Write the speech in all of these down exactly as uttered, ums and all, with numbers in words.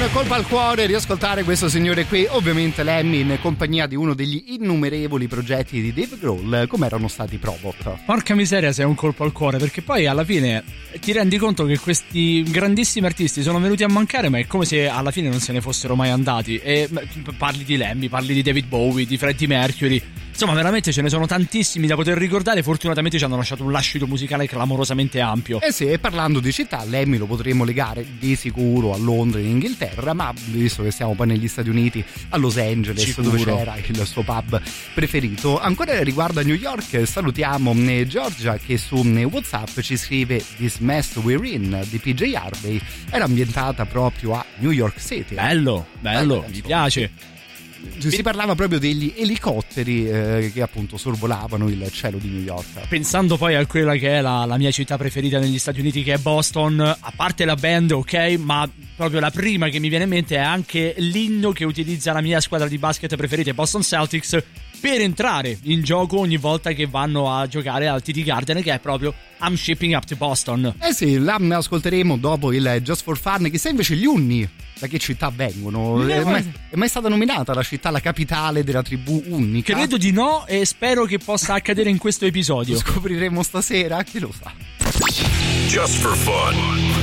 colpa al cuore riascoltare questo signore qui, ovviamente Lemmy in compagnia di uno degli innumerevoli progetti di Dave Grohl come erano stati Probot. Porca miseria se è un colpo al cuore, perché poi alla fine ti rendi conto che questi grandissimi artisti sono venuti a mancare, ma è come se alla fine non se ne fossero mai andati. E parli di Lemmy, parli di David Bowie, di Freddie Mercury, insomma veramente ce ne sono tantissimi da poter ricordare. Fortunatamente ci hanno lasciato un lascito musicale clamorosamente ampio. Eh sì, e parlando di città, Lemmy lo potremmo legare di sicuro a Londra in Inghilterra, ma visto che siamo poi negli Stati Uniti, a Los Angeles, sicuro, dove c'era il suo pub preferito. Ancora riguardo a New York, salutiamo Giorgia che su WhatsApp ci scrive This Mess We're In di P J Harvey era ambientata proprio a New York City. Bello, bello, mi piace. Si parlava proprio degli elicotteri eh, che appunto sorvolavano il cielo di New York. Pensando poi a quella che è la, la mia città preferita negli Stati Uniti, che è Boston, a parte la band, ok, ma proprio la prima che mi viene in mente è anche l'inno che utilizza la mia squadra di basket preferita, Boston Celtics, per entrare in gioco ogni volta che vanno a giocare al T D Garden, che è proprio I'm Shipping Up to Boston. Eh sì, là ascolteremo dopo il Just for Fun. Chissà invece gli Unni da che città vengono? È mai, è mai stata nominata la città, la capitale della tribù unnica? Credo di no, e spero che possa accadere in questo episodio. Lo scopriremo stasera, chi lo sa. Just for Fun.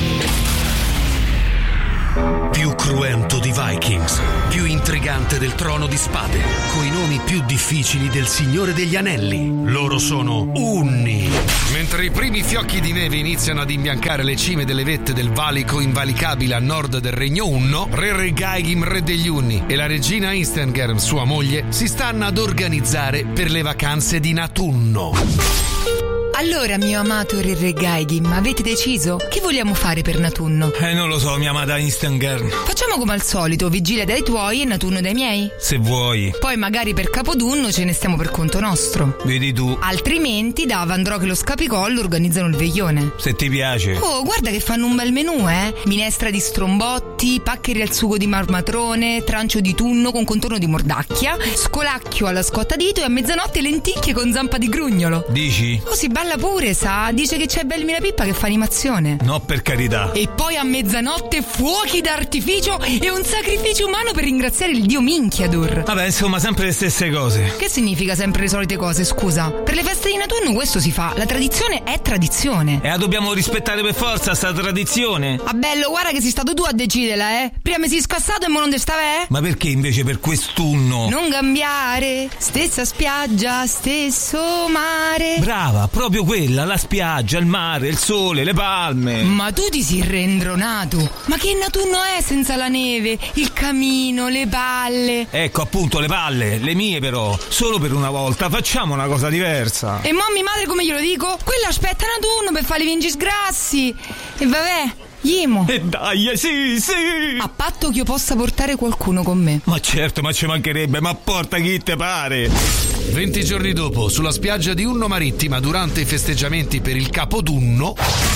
Più cruento di Vikings, più intrigante del Trono di Spade, coi nomi più difficili del Signore degli Anelli. Loro sono Unni. Mentre i primi fiocchi di neve iniziano ad imbiancare le cime delle vette del valico invalicabile a nord del Regno Unno, Re Regaigim, re degli Unni, e la regina Istengern, sua moglie, si stanno ad organizzare per le vacanze di Natunno. Allora, mio amato Re Regaigim, avete deciso? Che vogliamo fare per Natunno? Eh, non lo so, mia amata Istengern. Facciamo come al solito, vigilia dai tuoi e Natunno dai miei? Se vuoi. Poi magari per Capodunno ce ne stiamo per conto nostro. Vedi tu. Altrimenti da Vandrock e lo Scapicollo organizzano il veglione. Se ti piace. Oh, guarda che fanno un bel menù, eh? Minestra di strombotti, paccheri al sugo di marmatrone, trancio di tunno con contorno di mordacchia, scolacchio alla scottadito e a mezzanotte lenticchie con zampa di grugnolo. Dici? Oh, si balla pure, sa? Dice che c'è Belmina Pippa che fa animazione. No, per carità. E poi a mezzanotte fuochi d'artificio e un sacrificio umano per ringraziare il dio Minchiadur. Vabbè, insomma, sempre le stesse cose. Che significa sempre le solite cose, scusa? Per le feste di Natunno questo si fa. La tradizione è tradizione. E la dobbiamo rispettare per forza, sta tradizione. Ah, bello, guarda che sei stato tu a deciderla, eh? Prima mi sei scassato e mo non te stava, eh? Ma perché invece per quest'unno? Non cambiare, stessa spiaggia, stesso mare. Brava, proprio quella, la spiaggia, il mare, il sole, le palme. Ma tu ti sei rendronato. Ma che Natunno è senza la neve, il camino, le palle? Ecco appunto le palle, le mie però. Solo per una volta facciamo una cosa diversa. E mommy madre come glielo dico? Quella aspetta Natunno per fare i vinci sgrassi. E vabbè, Imo. E dai, sì, sì. A patto che io possa portare qualcuno con me. Ma certo, ma ci mancherebbe, ma porta chi te pare. venti giorni dopo, sulla spiaggia di Unno Marittima, durante i festeggiamenti per il Capodunno,